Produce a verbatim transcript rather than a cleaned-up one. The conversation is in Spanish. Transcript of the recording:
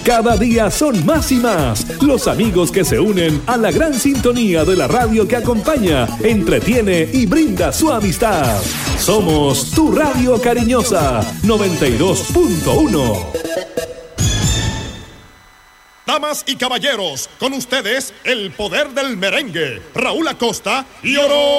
Cada día son más y más los amigos que se unen a la gran sintonía de la radio que acompaña, entretiene y brinda su amistad. Somos tu radio cariñosa, noventa y dos punto uno. Damas y caballeros, con ustedes, el poder del merengue, Raúl Acosta y Oro.